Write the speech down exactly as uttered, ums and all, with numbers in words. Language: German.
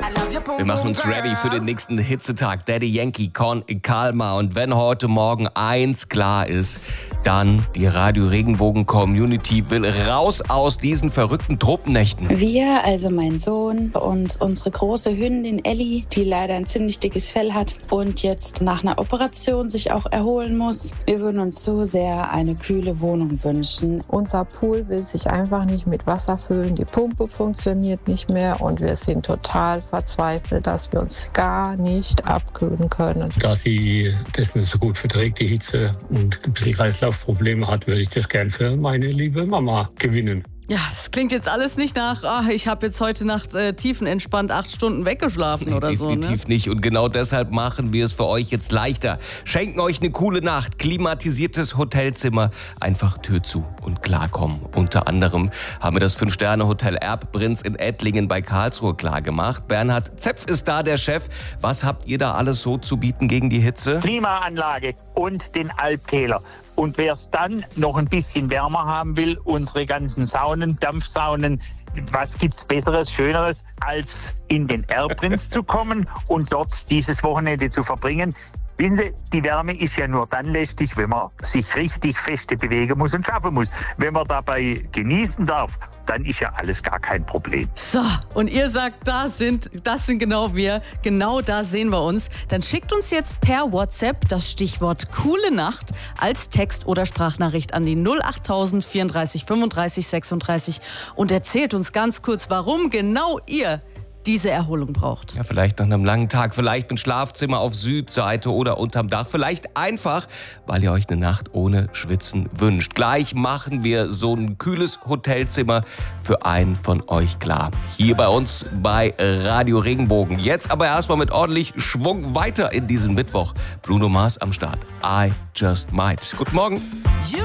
Wir machen uns ready für den nächsten Hitzetag. Daddy Yankee, Con Calma. Und wenn heute Morgen eins klar ist, dann die Radio Regenbogen Community will raus aus diesen verrückten Truppennächten. Wir, also mein Sohn und unsere große Hündin Ellie, die leider ein ziemlich dickes Fell hat und jetzt nach einer Operation sich auch erholen muss. Wir würden uns so sehr eine kühle Wohnung wünschen. Unser Pool will sich einfach nicht mit Wasser füllen. Die Pumpe funktioniert nicht mehr und wir sind total verzweifelt, dass wir uns gar nicht abkühlen können. Da sie das nicht so gut verträgt, die Hitze, und ein bisschen Kreislaufprobleme hat, würde ich das gern für meine liebe Mama gewinnen. Ja, das klingt jetzt alles nicht nach, ach, ich habe jetzt heute Nacht äh, tiefenentspannt acht Stunden weggeschlafen oder so. Definitiv Ne? nicht. Und genau deshalb machen wir es für euch jetzt leichter. Schenken euch eine coole Nacht, klimatisiertes Hotelzimmer, einfach Tür zu und klarkommen. Unter anderem haben wir das Fünf-Sterne-Hotel Erbprinz in Ettlingen bei Karlsruhe klargemacht. Bernhard Zepf ist da, der Chef. Was habt ihr da alles so zu bieten gegen die Hitze? Klimaanlage und den Alptäler. Und wer es dann noch ein bisschen wärmer haben will, unsere ganzen Saunen, Dampfsaunen, was gibt's Besseres, Schöneres, als in den Erbprinz zu kommen und dort dieses Wochenende zu verbringen? Wissen Sie, die Wärme ist ja nur dann lästig, wenn man sich richtig feste bewegen muss und schaffen muss. Wenn man dabei genießen darf, dann ist ja alles gar kein Problem. So, und ihr sagt, das sind, das sind genau wir, genau da sehen wir uns. Dann schickt uns jetzt per WhatsApp das Stichwort coole Nacht als Text oder Sprachnachricht an die null acht tausend vierunddreißig fünfunddreißig sechsunddreißig und erzählt uns ganz kurz, warum genau ihr diese Erholung braucht. Ja, vielleicht nach einem langen Tag, vielleicht mit Schlafzimmer auf Südseite oder unterm Dach, vielleicht einfach, weil ihr euch eine Nacht ohne Schwitzen wünscht. Gleich machen wir so ein kühles Hotelzimmer für einen von euch klar. Hier bei uns bei Radio Regenbogen. Jetzt aber erstmal mit ordentlich Schwung weiter in diesen Mittwoch. Bruno Mars am Start. I Just Might. Guten Morgen.